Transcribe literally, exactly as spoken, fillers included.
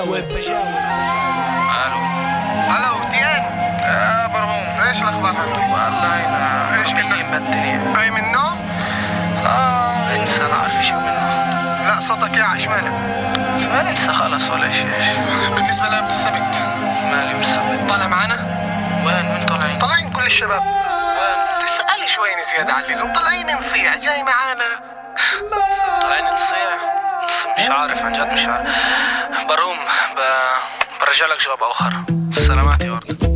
الو الو ديان. يا برهوم، ايش الاخبار حبيبي؟ والله انا ايش كنا مبدلين. جاي من النوم؟ اه لسه انا عارف شو منه. لا صوتك يا عشمانة. ما لسه خلص ولا شيء. بالنسبة ليوم السبت مالي مستعد. طالع معنا؟ وين من طالعين؟ طالعين كل الشباب. وين؟ تسألي شوي زيادة عن اللزوم. طالعين نصيع، جاي معانا؟ طالعين نصيع؟ مش عارف عن جد، مش عارف. بروم ب... برجع لك جواب اخر. سلامات يا ورد.